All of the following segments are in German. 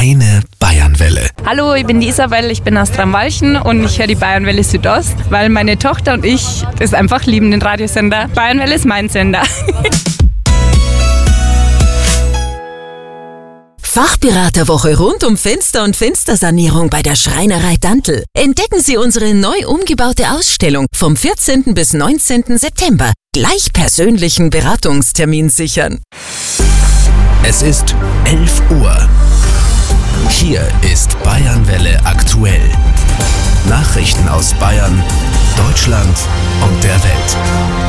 Deine Bayernwelle. Hallo, ich bin die Isabel, ich bin aus Tramwalchen und ich höre die Bayernwelle Südost, weil meine Tochter und ich das einfach lieben, den Radiosender. Bayernwelle ist mein Sender. Fachberaterwoche rund um Fenster und Fenstersanierung bei der Schreinerei Dantl. Entdecken Sie unsere neu umgebaute Ausstellung vom 14. bis 19. September. Gleich persönlichen Beratungstermin sichern. Es ist 11 Uhr. Hier ist Bayernwelle aktuell. Nachrichten aus Bayern, Deutschland und der Welt.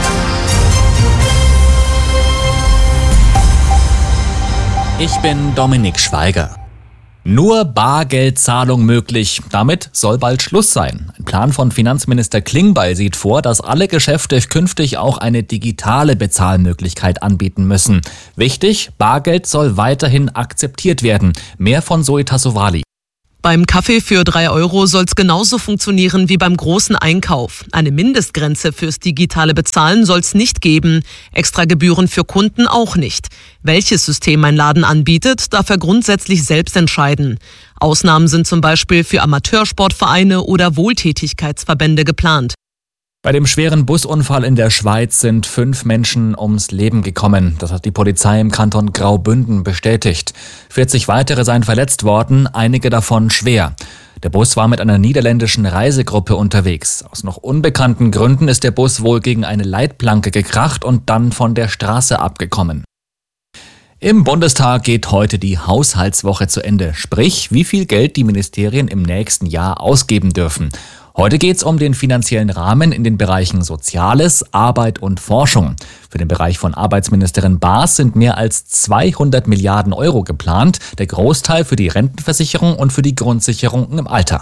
Ich bin Dominik Schweiger. Nur Bargeldzahlung möglich. Damit soll bald Schluss sein. Ein Plan von Finanzminister Klingbeil sieht vor, dass alle Geschäfte künftig auch eine digitale Bezahlmöglichkeit anbieten müssen. Wichtig, Bargeld soll weiterhin akzeptiert werden. Mehr von Zoe Tassovali. Beim Kaffee für 3 Euro soll es genauso funktionieren wie beim großen Einkauf. Eine Mindestgrenze fürs digitale Bezahlen soll es nicht geben. Extra Gebühren für Kunden auch nicht. Welches System ein Laden anbietet, darf er grundsätzlich selbst entscheiden. Ausnahmen sind zum Beispiel für Amateursportvereine oder Wohltätigkeitsverbände geplant. Bei dem schweren Busunfall in der Schweiz sind 5 Menschen ums Leben gekommen. Das hat die Polizei im Kanton Graubünden bestätigt. 40 weitere seien verletzt worden, einige davon schwer. Der Bus war mit einer niederländischen Reisegruppe unterwegs. Aus noch unbekannten Gründen ist der Bus wohl gegen eine Leitplanke gekracht und dann von der Straße abgekommen. Im Bundestag geht heute die Haushaltswoche zu Ende. Sprich, wie viel Geld die Ministerien im nächsten Jahr ausgeben dürfen. Heute geht's um den finanziellen Rahmen in den Bereichen Soziales, Arbeit und Forschung. Für den Bereich von Arbeitsministerin Baas sind mehr als 200 Milliarden Euro geplant, der Großteil für die Rentenversicherung und für die Grundsicherung im Alter.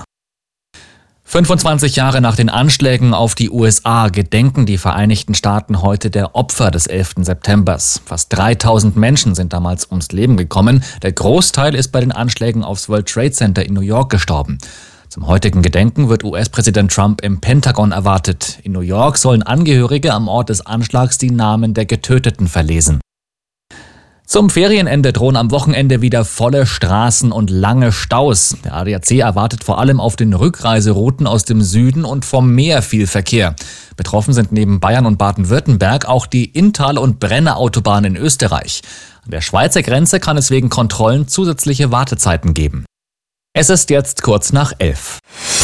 25 Jahre nach den Anschlägen auf die USA gedenken die Vereinigten Staaten heute der Opfer des 11. Septembers. Fast 3000 Menschen sind damals ums Leben gekommen. Der Großteil ist bei den Anschlägen aufs World Trade Center in New York gestorben. Zum heutigen Gedenken wird US-Präsident Trump im Pentagon erwartet. In New York sollen Angehörige am Ort des Anschlags die Namen der Getöteten verlesen. Zum Ferienende drohen am Wochenende wieder volle Straßen und lange Staus. Der ADAC erwartet vor allem auf den Rückreiserouten aus dem Süden und vom Meer viel Verkehr. Betroffen sind neben Bayern und Baden-Württemberg auch die Inntal- und Brenner-Autobahn in Österreich. An der Schweizer Grenze kann es wegen Kontrollen zusätzliche Wartezeiten geben. Es ist jetzt kurz nach 11.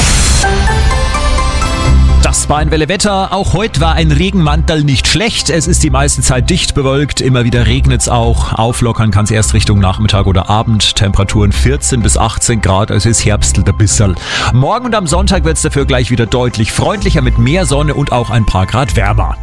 Das Bayernwelle Wetter. Auch heute war ein Regenmantel nicht schlecht. Es ist die meiste Zeit dicht bewölkt. Immer wieder regnet's auch. Auflockern kann es erst Richtung Nachmittag oder Abend. Temperaturen 14 bis 18 Grad. Also es herbstelt ein bisschen. Morgen und am Sonntag wird's dafür gleich wieder deutlich freundlicher mit mehr Sonne und auch ein paar Grad wärmer.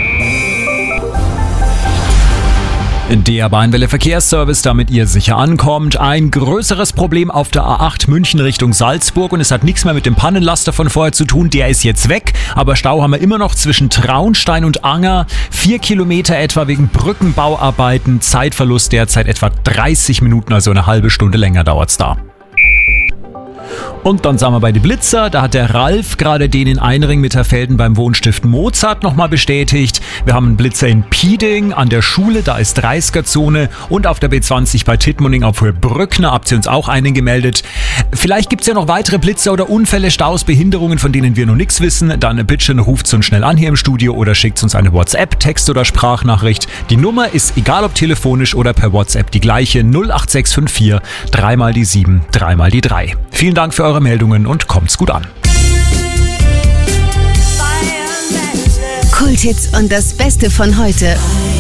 Der Bayernwelle Verkehrsservice, damit ihr sicher ankommt. Ein größeres Problem auf der A8 München Richtung Salzburg und es hat nichts mehr mit dem Pannenlaster von vorher zu tun. Der ist jetzt weg, aber Stau haben wir immer noch zwischen Traunstein und Anger. 4 Kilometer etwa wegen Brückenbauarbeiten. Zeitverlust derzeit etwa 30 Minuten, also eine halbe Stunde länger dauert's da. Und dann sind wir bei den Blitzer. Da hat der Ralf gerade den in Einring-Mitterfelden beim Wohnstift Mozart nochmal bestätigt. Wir haben einen Blitzer in Pieding an der Schule, da ist 30er-Zone. Und auf der B20 bei Tittmoning auf Höhe Brückner habt ihr uns auch einen gemeldet. Vielleicht gibt's ja noch weitere Blitzer oder Unfälle, Staus, Behinderungen, von denen wir noch nichts wissen. Dann bitte ruft uns schnell an hier im Studio oder schickt uns eine WhatsApp, Text- oder Sprachnachricht. Die Nummer ist, egal ob telefonisch oder per WhatsApp, die gleiche 08654 3 mal die 7, 3 mal die 3. Vielen Dank für eure Meldungen und kommt's gut an. Kulthits und das Beste von heute.